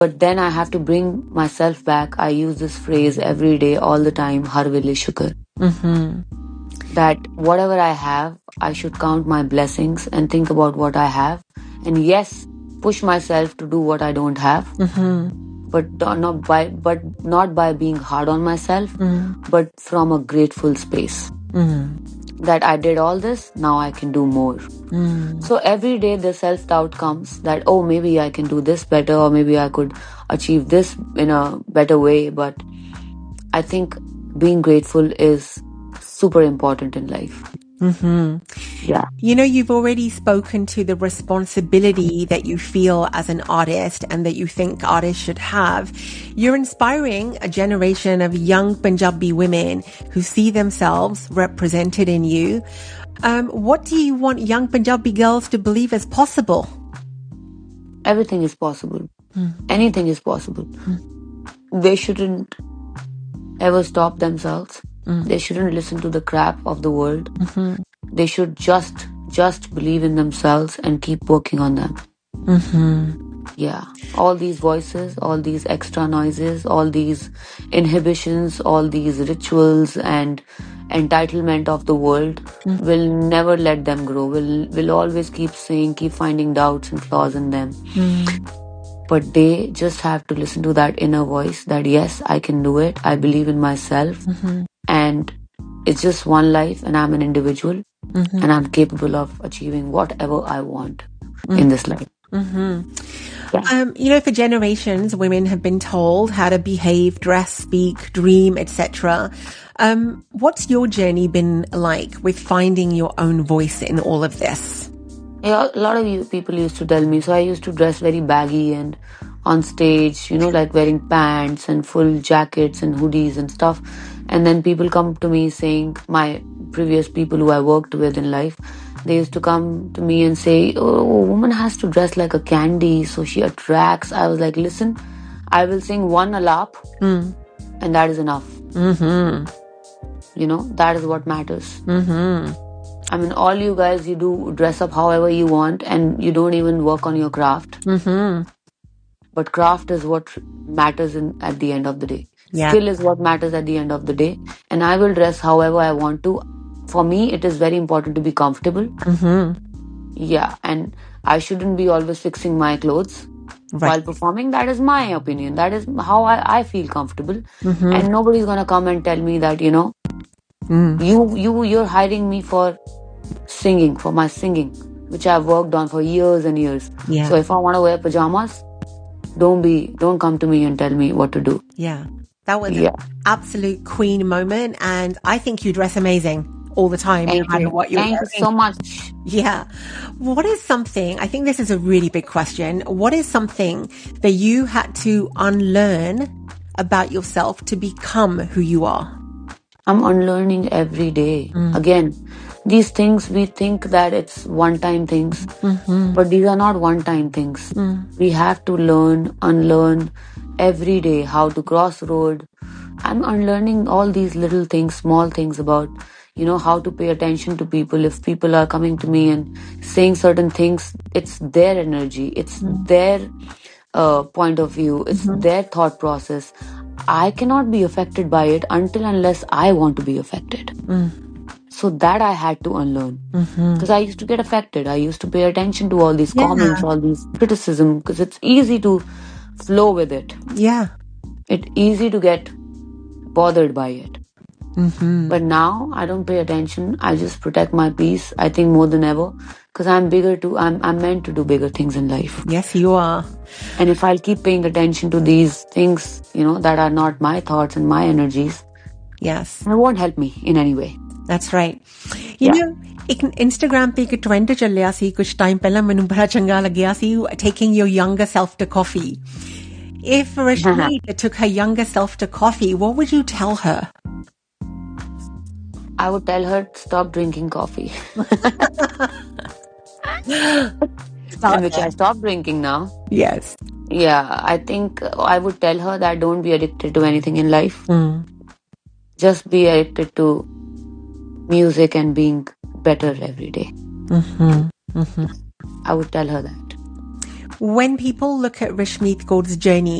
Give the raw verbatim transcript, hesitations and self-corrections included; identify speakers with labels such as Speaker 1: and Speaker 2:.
Speaker 1: But then I have to bring myself back. I use this phrase every day, all the time, har vele shukar.
Speaker 2: Mm-hmm.
Speaker 1: That whatever I have, I should count my blessings and think about what I have. And yes, push myself to do what I don't have.
Speaker 2: Mm-hmm.
Speaker 1: But not by, but not by being hard on myself,
Speaker 2: mm.
Speaker 1: but from a grateful space.
Speaker 2: Mm.
Speaker 1: That I did all this, now I can do more.
Speaker 2: Mm.
Speaker 1: So every day the self-doubt comes that, oh, maybe I can do this better, or maybe I could achieve this in a better way. But I think being grateful is super important in life.
Speaker 2: Mm-hmm.
Speaker 1: Yeah.
Speaker 2: You know, you've already spoken to the responsibility that you feel as an artist and that you think artists should have. You're inspiring a generation of young Punjabi women who see themselves represented in you. Um, what do you want young Punjabi girls to believe is possible?
Speaker 1: Everything is possible.
Speaker 2: Mm.
Speaker 1: Anything is possible.
Speaker 2: Mm.
Speaker 1: They shouldn't ever stop themselves.
Speaker 2: Mm.
Speaker 1: They shouldn't listen to the crap of the world.
Speaker 2: Mm-hmm.
Speaker 1: They should just, just believe in themselves and keep working on them.
Speaker 2: Mm-hmm.
Speaker 1: Yeah. All these voices, all these extra noises, all these inhibitions, all these rituals and entitlement of the world
Speaker 2: Mm.
Speaker 1: will never let them grow. Will will always keep saying, keep finding doubts and flaws in them.
Speaker 2: Mm.
Speaker 1: But they just have to listen to that inner voice that, yes, I can do it. I believe in myself.
Speaker 2: Mm-hmm.
Speaker 1: And it's just one life and I'm an individual.
Speaker 2: Mm-hmm.
Speaker 1: And I'm capable of achieving whatever I want
Speaker 2: mm.
Speaker 1: in this life.
Speaker 2: Mm-hmm.
Speaker 1: Yeah.
Speaker 2: Um, you know, for generations, women have been told how to behave, dress, speak, dream, et cetera. Um, what's your journey been like with finding your own voice in all of this?
Speaker 1: Yeah, a lot of you people used to tell me. So I used to dress very baggy and on stage, you know, like wearing pants and full jackets and hoodies and stuff. And then people come to me saying, my previous people who I worked with in life, they used to come to me and say, oh, a woman has to dress like a candy, so she attracts. I was like, listen, I will sing one alap
Speaker 2: mm.
Speaker 1: and that is enough.
Speaker 2: Mm-hmm.
Speaker 1: You know, that is what matters.
Speaker 2: Mm-hmm.
Speaker 1: I mean, all you guys, you do dress up however you want and you don't even work on your craft.
Speaker 2: Mm-hmm.
Speaker 1: But craft is what matters in at the end of the day.
Speaker 2: Yeah.
Speaker 1: Skill is what matters at the end of the day. And I will dress however I want to. For me, it is very important to be comfortable.
Speaker 2: Mm-hmm.
Speaker 1: Yeah. And I shouldn't be always fixing my clothes right. while performing. That is my opinion. That is how I, I feel comfortable.
Speaker 2: Mm-hmm.
Speaker 1: And nobody's going to come and tell me that, you know, mm. you, you, you're hiring me for singing, for my singing, which I've worked on for years and years.
Speaker 2: Yeah.
Speaker 1: So if I want to wear pajamas, don't be, don't come to me and tell me what to do.
Speaker 2: Yeah. That was
Speaker 1: yeah.
Speaker 2: an absolute queen moment. And I think you dress amazing all the time,
Speaker 1: Thank
Speaker 2: no matter
Speaker 1: you.
Speaker 2: what you're
Speaker 1: Thank
Speaker 2: wearing.
Speaker 1: you so much.
Speaker 2: Yeah. What is something, I think this is a really big question. What is something that you had to unlearn about yourself to become who you are?
Speaker 1: I'm unlearning every day. Mm. Again, these things, we think that it's one-time things, mm-hmm. but these are not one-time things. Mm. We have to learn, unlearn every day how to cross road. I'm unlearning all these little things, small things about, you know, how to pay attention to people. If people are coming to me and saying certain things, it's their energy, it's mm. their uh, point of view, it's mm-hmm. their thought process. I cannot be affected by it until unless I want to be affected. Mm. So that I had to unlearn. Because mm-hmm. I used to get affected. I used to pay attention to all these yeah. comments, all these criticism, because it's easy to flow with it.
Speaker 2: Yeah.
Speaker 1: It's easy to get bothered by it.
Speaker 2: Mm-hmm.
Speaker 1: But now I don't pay attention. I just protect my peace, I think more than ever. Because I'm bigger to, I'm, I'm meant to do bigger things in life.
Speaker 2: Yes, you are.
Speaker 1: And if I'll keep paying attention to these things, you know, that are not my thoughts and my energies.
Speaker 2: Yes.
Speaker 1: It won't help me in any way.
Speaker 2: That's right. You yeah. know, एक Instagram पे एक trend ਚੱਲਿਆ ਸੀ कुछ time ਪਹਿਲਾਂ ਮੈਨੂੰ ਬੜਾ ਚੰਗਾ ਲੱਗਿਆ ਸੀ taking your younger self to coffee. If Rashida took her younger self to coffee, what would you tell her?
Speaker 1: I would tell her stop drinking coffee. And which I stopped drinking now.
Speaker 2: Yes.
Speaker 1: Yeah, I think I would tell her that don't be addicted to anything in life.
Speaker 2: Mm.
Speaker 1: Just be addicted to music and being better every day.
Speaker 2: Mm-hmm. Mm-hmm.
Speaker 1: I would tell her that.
Speaker 2: When people look at Rashmeet Kaur's journey,